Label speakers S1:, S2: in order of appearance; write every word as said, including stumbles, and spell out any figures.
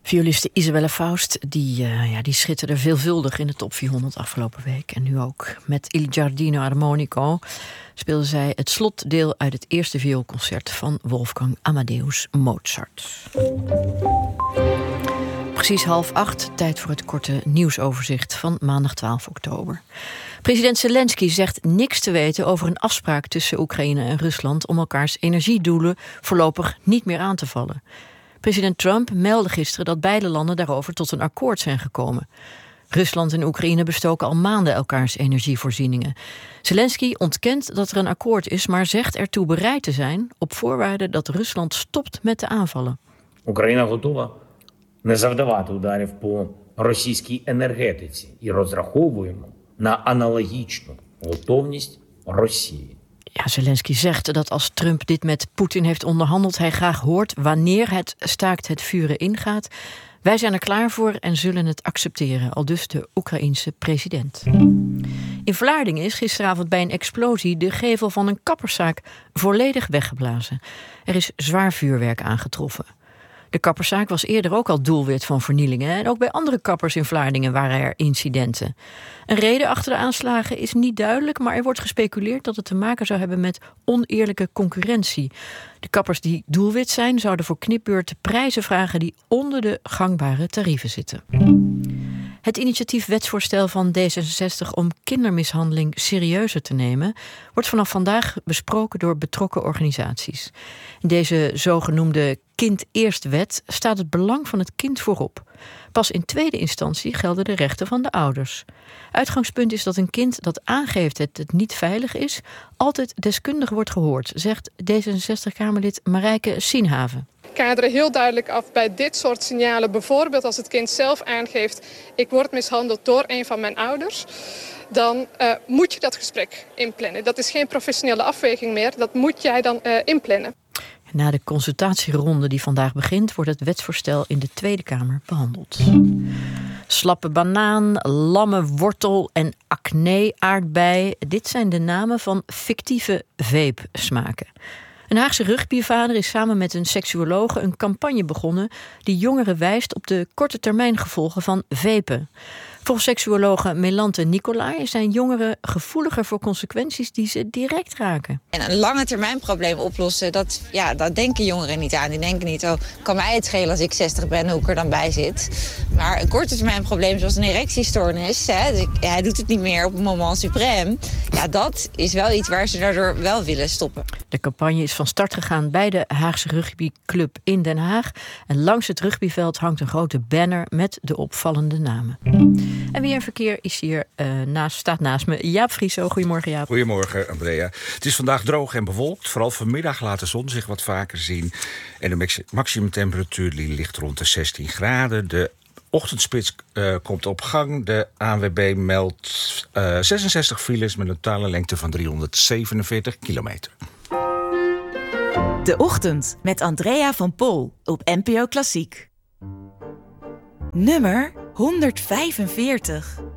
S1: Violiste Isabelle Faust, die, uh, ja, die schitterde veelvuldig in de top vierhonderd afgelopen week. En nu ook. Met Il Giardino Armonico speelde zij het slotdeel uit het eerste vioolconcert van Wolfgang Amadeus Mozart. Precies half acht, tijd voor het korte nieuwsoverzicht van maandag twaalf oktober. President Zelensky zegt niks te weten over een afspraak tussen Oekraïne en Rusland om elkaars energiedoelen voorlopig niet meer aan te vallen. President Trump meldde gisteren dat beide landen daarover tot een akkoord zijn gekomen. Rusland en Oekraïne bestoken al maanden elkaars energievoorzieningen. Zelensky ontkent dat er een akkoord is, maar zegt ertoe bereid te zijn op voorwaarde dat Rusland stopt met de aanvallen.
S2: Oekraïne готова не завдавати ударів по російській енергетиці і розраховуємо на аналогічну готовність Росії.
S1: Ja, Zelensky zegt dat als Trump dit met Poetin heeft onderhandeld, hij graag hoort wanneer het staakt het vuren ingaat. Wij zijn er klaar voor en zullen het accepteren, aldus de Oekraïense president. In Vlaardingen is gisteravond bij een explosie de gevel van een kapperszaak volledig weggeblazen. Er is zwaar vuurwerk aangetroffen. De kapperszaak was eerder ook al doelwit van vernielingen en ook bij andere kappers in Vlaardingen waren er incidenten. Een reden achter de aanslagen is niet duidelijk, maar er wordt gespeculeerd dat het te maken zou hebben met oneerlijke concurrentie. De kappers die doelwit zijn zouden voor knipbeurten prijzen vragen die onder de gangbare tarieven zitten. Het initiatief wetsvoorstel van D zesenzestig om kindermishandeling serieuzer te nemen wordt vanaf vandaag besproken door betrokken organisaties. In deze zogenoemde Kind Eerst wet staat het belang van het kind voorop. Pas in tweede instantie gelden de rechten van de ouders. Uitgangspunt is dat een kind dat aangeeft dat het niet veilig is altijd deskundig wordt gehoord, zegt D zesenzestig-Kamerlid Marijke Sienhaven.
S3: Kaderen heel duidelijk af bij dit soort signalen. Bijvoorbeeld als het kind zelf aangeeft, ik word mishandeld door een van mijn ouders. Dan uh, moet je dat gesprek inplannen. Dat is geen professionele afweging meer. Dat moet jij dan uh, inplannen.
S1: Na de consultatieronde die vandaag begint, wordt het wetsvoorstel in de Tweede Kamer behandeld. Slappe banaan, lamme wortel en acne aardbei. Dit zijn de namen van fictieve vape-smaken. Een Haagse rugbyvader is samen met een seksuologe een campagne begonnen die jongeren wijst op de korte termijn gevolgen van vapen. Volgens seksuologe Melante Nicolai zijn jongeren gevoeliger voor consequenties die ze direct raken.
S4: En een lange termijn probleem oplossen, dat, ja, dat denken jongeren niet aan. Die denken niet, oh, kan mij het schelen als ik zestig ben hoe ik er dan bij zit. Maar een korte termijn probleem zoals een erectiestoornis, hè, dus hij doet het niet meer op het moment suprême. Ja, dat is wel iets waar ze daardoor wel willen stoppen.
S1: De campagne is van start gegaan bij de Haagse rugbyclub in Den Haag. En langs het rugbyveld hangt een grote banner met de opvallende namen. En weer verkeer is hier uh, naast, staat naast me. Jaap Frieso, goedemorgen Jaap.
S5: Goedemorgen Andrea. Het is vandaag droog en bewolkt. Vooral vanmiddag laat de zon zich wat vaker zien. En de maximumtemperatuur ligt rond de zestien graden. De ochtendspits uh, komt op gang. De A N W B meldt uh, zesenzestig files met een totale lengte van driehonderdzevenenveertig kilometer.
S6: De Ochtend met Andrea van Pol op N P O Klassiek. Nummer honderdvijfenveertig.